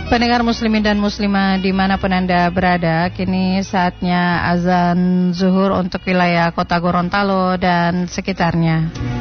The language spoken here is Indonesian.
Pendengar muslimin dan muslimah dimanapun Anda berada, kini saatnya azan zuhur untuk wilayah kota Gorontalo dan sekitarnya.